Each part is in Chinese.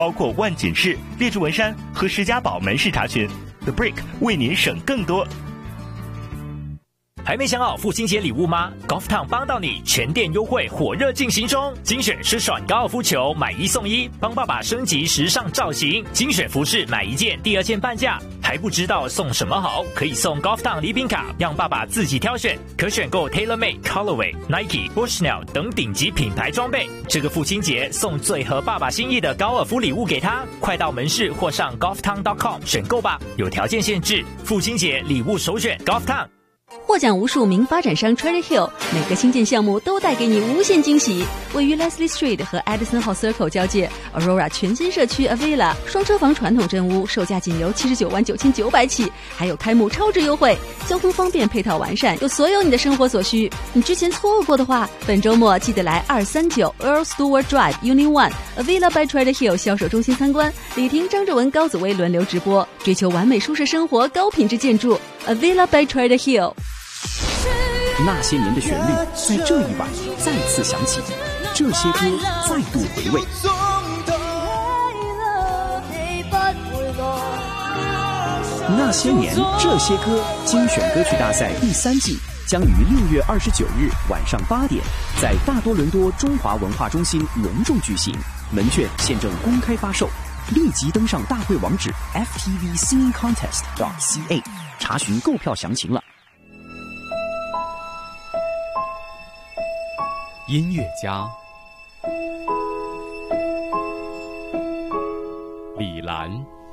包括万锦市、列治文山和石家堡门市查询。The Brick 为您省更多。 还没想好父亲节礼物吗？ Golf Town 帮到你，全店优惠火热进行中，精选舒爽高尔夫球买1送1，帮爸爸升级时尚造型，精选服饰买1件第2件半价。还不知道送什么好？可以送 Golf Town 礼品卡，让爸爸自己挑选，可选购 TaylorMade、Colorway、Nike、Bushnell 等顶级品牌装备。这个父亲节送最合爸爸心意的高尔夫礼物给他，快到门市或上 golftown.com 选购吧，有条件限制。父亲节礼物首选 Golf Town。 获奖无数名发展商 Cherry Hill 每个新建项目都带给你无限惊喜。位于 Leslie Street 和 Edison Hall Circle 交界 Aurora 全新社区 Avila 双车房传统真屋，售价仅由799900起，还有开幕超值优惠，交通方便，配套完善，有所有你的生活所需。你之前错过的话，本周末记得来239 Earl Stewart Drive Unit 1 Avila by Cherry Hill 销售中心参观，李婷、张志文、高子薇轮流直播，追求完美舒适生活，高品质建筑 Avila by Cherry Hill。 那些年的旋律在这一晚再次响起，这些歌再度回味。那些年这些歌精选歌曲大赛第3季将于6月29日晚上8点在大多伦多中华文化中心隆重举行，门券现正公开发售，立即登上大会网址 ftvsingingcontest.ca 查询购票详情了。 音乐家李兰。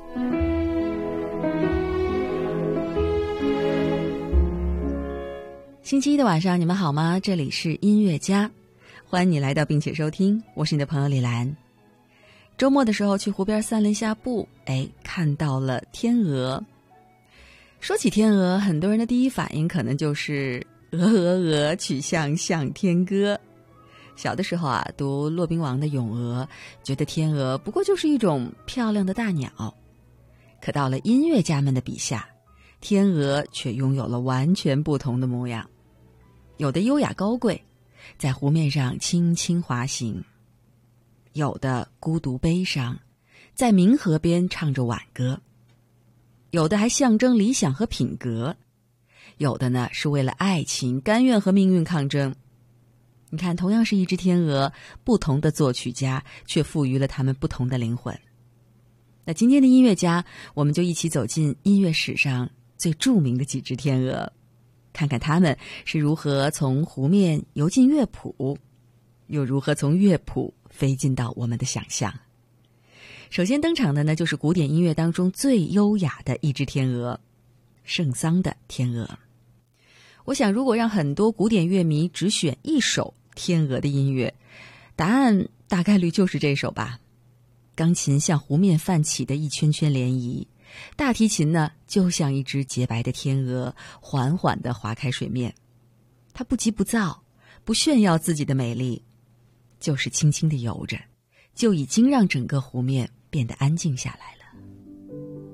星期一的晚上你们好吗？这里是音乐家，欢迎你来到并且收听，我是你的朋友李兰。周末的时候去湖边散了一下步，看到了天鹅。说起天鹅，很多人的第一反应可能就是鹅鹅鹅，曲项向天歌。小的时候啊，读骆宾王的《咏鹅》，觉得天鹅不过就是一种漂亮的大鸟。可到了音乐家们的笔下，天鹅却拥有了完全不同的模样。有的优雅高贵，在湖面上轻轻滑行；有的孤独悲伤，在冥河边唱着挽歌；有的还象征理想和品格；有的呢是为了爱情甘愿和命运抗争。你看，同样是一只天鹅，不同的作曲家却赋予了它们不同的灵魂。那今天的音乐家，我们就一起走进音乐史上最著名的几只天鹅，看看它们是如何从湖面游进乐谱，又如何从乐谱飞进到我们的想象。首先登场的呢，就是古典音乐当中最优雅的一只天鹅——圣桑的天鹅。我想，如果让很多古典乐迷只选一首天鹅的音乐，答案大概率就是这首吧。钢琴像湖面泛起的一圈圈涟漪，大提琴呢就像一只洁白的天鹅，缓缓地划开水面。它不急不躁，不炫耀自己的美丽，就是轻轻地游着，就已经让整个湖面变得安静下来了。